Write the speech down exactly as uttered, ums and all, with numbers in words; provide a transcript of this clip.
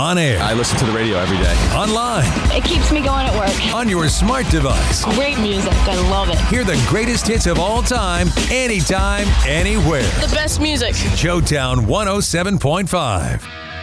On air. I listen to the radio every day. Online. It keeps me going at work. On your smart device. Great music. I love it. Hear the greatest hits of all time, anytime, anywhere. The best music. Showtown one oh seven point five.